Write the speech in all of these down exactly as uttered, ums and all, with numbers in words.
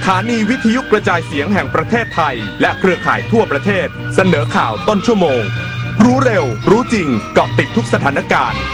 ถานีวิทยุกระจายเสียงแห่งประเทศไทยและเครือข่ายทั่วประเทศเสนอข่าวต้นชั่วโมงรู้เร็วรู้จริงเกาะติดทุกสถานการณ์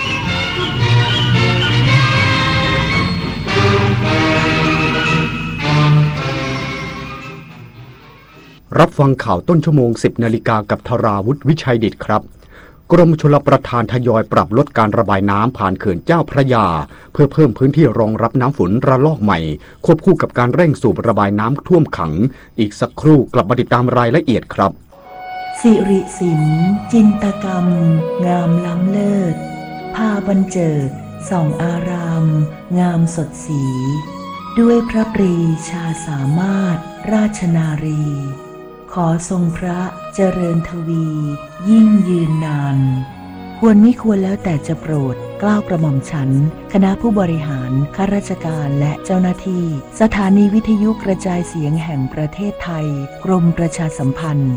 รับฟังข่าวต้นชั่วโมง สิบนาฬิกากับธราวุฒิวิชัยดิษฐ์ครับกรมชลประทานทยอยปรับลดการระบายน้ำผ่านเขื่อนเจ้าพระยาเพื่อเพิ่มพื้นที่รองรับน้ำฝนระลอกใหม่ควบคู่กับการเร่งสูบระบายน้ำท่วมขังอีกสักครู่กลับมาติดตามรายละเอียดครับสิริศิลป์จินตกรรมงามล้ำเลิศพาบรรเจิดส่องอารามงามสดสีด้วยพระปรีชาสามารถราชนารีขอทรงพระเจริญทวียิ่งยืนนานควรมิควรแล้วแต่จะโปรดเกล้ากระหม่อมฉันคณะผู้บริหารข้าราชการและเจ้าหน้าที่สถานีวิทยุกระจายเสียงแห่งประเทศไทยกรมประชาสัมพันธ์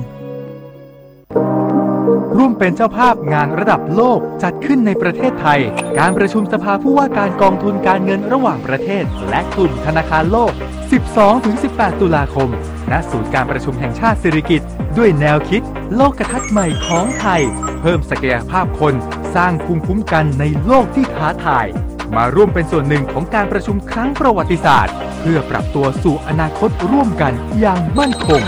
ร่วมเป็นเจ้าภาพงานระดับโลกจัดขึ้นในประเทศไทยการประชุมสภาผู้ว่าการกองทุนการเงินระหว่างประเทศและกลุ่มธนาคารโลก สิบสองถึงสิบแปด ตุลาคมณศูนย์การประชุมแห่งชาติสิริกิติ์ด้วยแนวคิดโลกทัศน์ใหม่ของไทยเพิ่มศักยภาพคนสร้างภูมิคุ้มกันในโลกที่ท้าทายมาร่วมเป็นส่วนหนึ่งของการประชุมครั้งประวัติศาสตร์เพื่อปรับตัวสู่อนาคตร่วมกันอย่างมั่นคง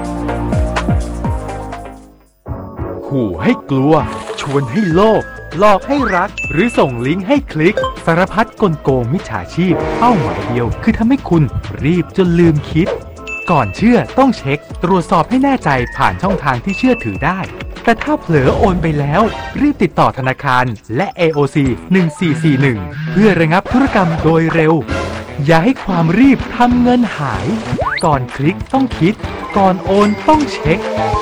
ขู่ให้กลัวชวนให้โลภหลอกให้รักหรือส่งลิงก์ให้คลิกสารพัดกลโกงมิจฉาชีพเป้าหมายเดียวคือทำให้คุณรีบจนลืมคิดก่อนเชื่อต้องเช็คตรวจสอบให้แน่ใจผ่านช่องทางที่เชื่อถือได้แต่ถ้าเผลอโอนไปแล้วรีบติดต่อธนาคารและ เอ โอ ซี หนึ่งสี่สี่หนึ่งเพื่อระงับธุรกรรมโดยเร็วอย่าให้ความรีบทำเงินหายก่อนคลิกต้องคิดก่อนโอนต้องเช็ค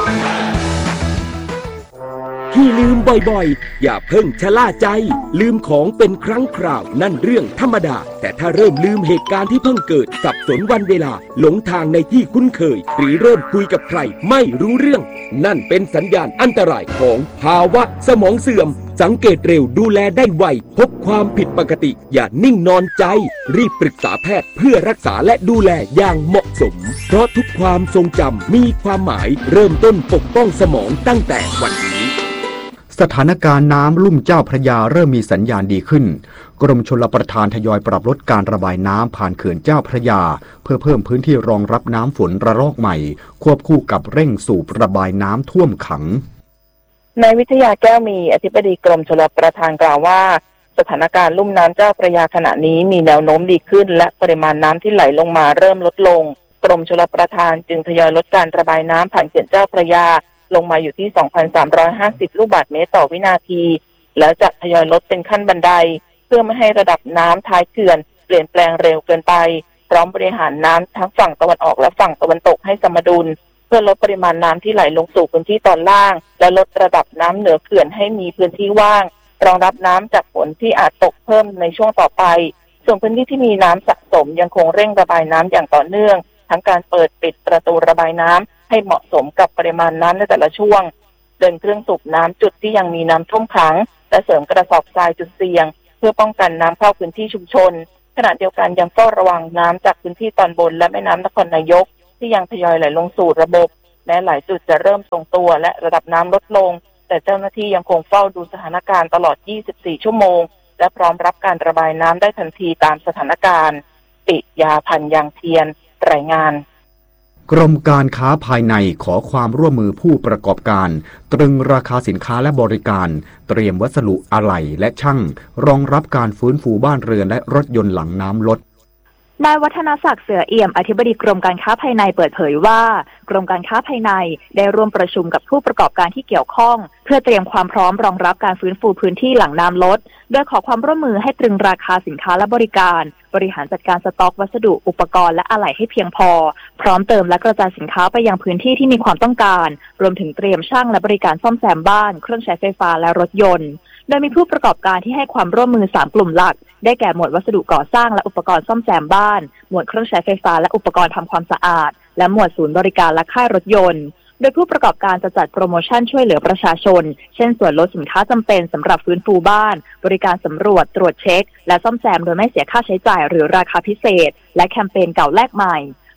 ที่ลืมบ่อยๆอย่าเพิ่งชะล่าใจลืมของเป็นครั้งคราวนั่นเรื่องธรรมดาแต่ถ้าเริ่มลืมเหตุการณ์ที่เพิ่งเกิดสับสนวันเวลาหลงทางในที่คุ้นเคยหรือเริ่มคุยกับใครไม่รู้เรื่องนั่นเป็นสัญญาณอันตรายของภาวะสมองเสื่อมสังเกตเร็วดูแลได้ไวพบความผิดปกติอย่านิ่งนอนใจรีบปรึกษาแพทย์เพื่อรักษาและดูแลอย่างเหมาะสมเพราะทุกความทรงจำมีความหมายเริ่มต้นปกป้องสมองตั้งแต่วันนี้สถานการณ์น้ำลุ่มเจ้าพระยาเริ่มมีสัญญาณดีขึ้นกรมชลประทานทยอยปรับลดการระบายน้ำผ่านเขื่อนเจ้าพระยาเพื่อเพิ่มพื้นที่รองรับน้ำฝนระลอกใหม่ควบคู่กับเร่งสูบระบายน้ำท่วมขังนายวิทยาแก้วมีอธิบดีกรมชลประทานกล่าวว่าสถานการณ์ลุ่มน้ำเจ้าพระยาขณะนี้มีแนวโน้มดีขึ้นและปริมาณน้ำที่ไหลลงมาเริ่มลดลงกรมชลประทานจึงทยอยลดการระบายน้ำผ่านเขื่อนเจ้าพระยาลงมาอยู่ที่ สองพันสามร้อยห้าสิบ ลูกบาศก์เมตรต่อวินาทีแล้วจะทยอยลดเป็นขั้นบันไดเพื่อไม่ให้ระดับน้ำท้ายเขื่อนเปลี่ยนแปลงเร็วเกินไปพร้อมบริหารน้ำทั้งฝั่งตะวันออกและฝั่งตะวันตกให้สมดุลเพื่อลดปริมาณน้ำที่ไหลลงสู่พื้นที่ตอนล่างและลดระดับน้ำเหนือเขื่อนให้มีพื้นที่ว่างรองรับน้ำจากฝนที่อาจตกเพิ่มในช่วงต่อไปส่วนพื้นที่ที่มีน้ำสะสมยังคงเร่งระบายน้ำอย่างต่อเนื่องทั้งการเปิดปิดประตูระบายน้ำให้เหมาะสมกับปริมาณน้ำในแต่ละช่วงเดินเครื่องสูบน้ำจุดที่ยังมีน้ำท่วมขังและเสริมกระสอบทรายจุดเสี่ยงเพื่อป้องกันน้ำเข้าพื้นที่ชุมชนขณะเดียวกันยังเฝ้าระวังน้ำจากพื้นที่ตอนบนและแม่น้ำนครนายกที่ยังทยอยไหลลงสู่ระบบแม้หลายจุดจะเริ่มทรงตัวและระดับน้ำลดลงแต่เจ้าหน้าที่ยังคงเฝ้าดูสถานการณ์ตลอดยี่สิบสี่ชั่วโมงและพร้อมรับการระบายน้ำได้ทันทีตามสถานการณ์ปิยาพันธ์ยางเทียนรายงานกรมการค้าภายในขอความร่วมมือผู้ประกอบการตรึงราคาสินค้าและบริการเตรียมวัสดุอะไหล่และช่างรองรับการฟื้นฟูบ้านเรือนและรถยนต์หลังน้ำลดนายวัฒนศักดิ์เสือเอี่ยมอธิบดีกรมการค้าภายในเปิดเผยว่ากรมการค้าภายในได้ร่วมประชุมกับผู้ประกอบการที่เกี่ยวข้องเพื่อเตรียมความพร้อมรองรับการฟื้นฟูพื้นที่หลังน้ำลดโดยขอความร่วมมือให้ตรึงราคาสินค้าและบริการบริหารจัดการสต็อกวัสดุอุปกรณ์และอะไหล่ให้เพียงพอพร้อมเติมและกระจายสินค้าไปยังพื้นที่ที่มีความต้องการรวมถึงเตรียมช่างและบริการซ่อมแซมบ้านเครื่องใช้ไฟฟ้าและรถยนต์โดยมีผู้ประกอบการที่ให้ความร่วมมือสามกลุ่มหลักได้แก่หมวดวัสดุก่อสร้างและอุปกรณ์ซ่อมแซมบ้านหมวดเครื่องใช้ไฟฟ้าและอุปกรณ์ทำความสะอาดและหมวดศูนย์บริการและค่ายรถยนต์โดยผู้ประกอบการจะจัดโปรโมชั่นช่วยเหลือประชาชนเช่นส่วนลดสินค้าจำเป็นสำหรับฟื้นฟูบ้านบริการสำรวจตรวจเช็คและซ่อมแซมโดยไม่เสียค่าใช้จ่ายหรือราคาพิเศษและแคมเปญเก่าแลกใหม่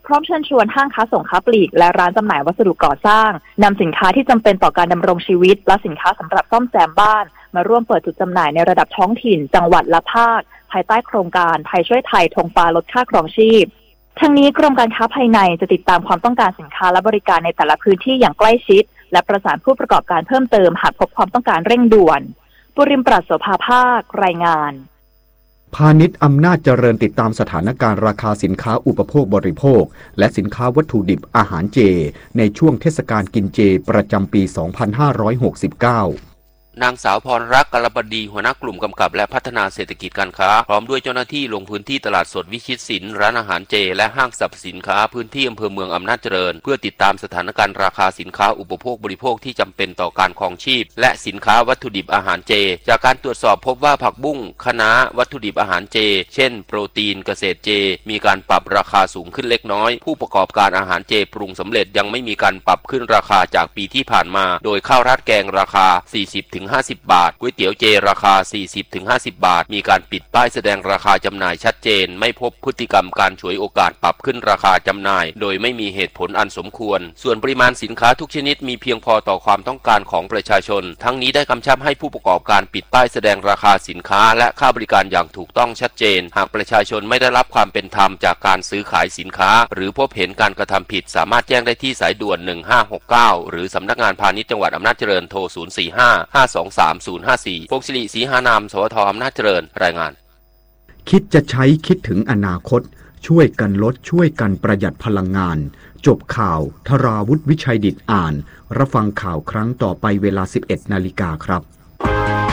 พร้อมเชิญชวนห้างค้าส่งค้าปลีกและร้านจำหน่ายวัสดุก่อสร้างนำสินค้าที่จำเป็นต่อการดำรงชีวิตและสินค้าสำหรับซ่อมแซมบ้านมาร่วมเปิดจุดจำหน่ายในระดับท้องถิ่นจังหวัดและภาคภายใต้โครงการไทยช่วยไทยธงฟ้าลดค่าครองชีพทั้งนี้กรมการค้าภายในจะติดตามความต้องการสินค้าและบริการในแต่ละพื้นที่อย่างใกล้ชิดและประสานผู้ประกอบการเพิ่มเติมหากพบความต้องการเร่งด่วนปุริมปราศโสภาภาครายงานพาณิชย์อำนาจเจริญติดตามสถานการณ์ราคาสินค้าอุปโภคบริโภคและสินค้าวัตถุดิบอาหารเจในช่วงเทศกาลกินเจประจำปี สองพันห้าร้อยหกสิบเก้านางสาวพรรักกลบดีหัวหน้ากลุ่มกำกับและพัฒนาเศรษฐกิจการค้าพร้อมด้วยเจ้าหน้าที่ลงพื้นที่ตลาดสดวิชิตศิลป์ร้านอาหารเจและห้างสรรพสินค้าพื้นที่อำเภอเมืองอำนาจเจริญเพื่อติดตามสถานการณ์ราคาสินค้าอุปโภคบริโภคที่จำเป็นต่อการครองชีพและสินค้าวัตถุดิบอาหารเจจากการตรวจสอบพบว่าผักบุ้งคะน้าวัตถุดิบอาหารเจเช่นโปรตีนเกษตรเจมีการปรับราคาสูงขึ้นเล็กน้อยผู้ประกอบการอาหารเจปรุงสำเร็จยังไม่มีการปรับขึ้นราคาจากปีที่ผ่านมาโดยข้าวราดแกงราคา สี่สิบถึงห้าสิบ บาทก๋วยเตี๋ยวเจราคา สี่สิบถึงห้าสิบ บาทมีการปิดป้ายแสดงราคาจำหน่ายชัดเจนไม่พบพฤติกรรมการฉวยโอกาสปรับขึ้นราคาจำหน่ายโดยไม่มีเหตุผลอันสมควรส่วนปริมาณสินค้าทุกชนิดมีเพียงพอต่อความต้องการของประชาชนทั้งนี้ได้กำชับให้ผู้ประกอบการปิดป้ายแสดงราคาสินค้าและค่าบริการอย่างถูกต้องชัดเจนหากประชาชนไม่ได้รับความเป็นธรรมจากการซื้อขายสินค้าหรือพบเห็นการกระทำผิดสามารถแจ้งได้ที่สายด่วนหนึ่งห้าหกเก้าหรือสำนักงานพาณิชย์จังหวัดอำนาจเจริญโทรศูนย์ สี่ ห้า ห้า สอง สาม ศูนย์ ห้า สี่พงศิริศรีหานามสวทอำนาจเจริญรายงานคิดจะใช้คิดถึงอนาคตช่วยกันลดช่วยกันประหยัดพลังงานจบข่าวธราวุฒิวิชัยดิษฐ์อ่านรับฟังข่าวครั้งต่อไปเวลา สิบเอ็ดนาฬิกาครับ